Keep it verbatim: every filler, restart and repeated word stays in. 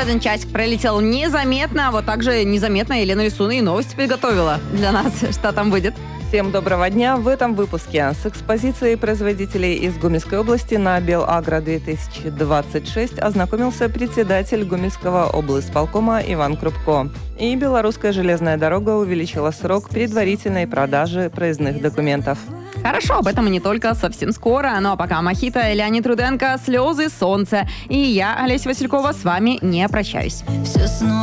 один часик пролетел незаметно, а вот также незаметно Елена Лисуна и новости подготовила для нас. Что там будет? Всем доброго дня! В этом выпуске с экспозицией производителей из Гомельской области на Белагро-две тысячи двадцать шесть ознакомился председатель Гомельского облисполкома Иван Крупко. И Белорусская железная дорога увеличила срок предварительной продажи проездных документов. Хорошо, об этом и не только, совсем скоро. Но пока Мохито, Леонид Руденко, «Слезы, солнце». И я, Олеся Василькова, с вами не прощаюсь.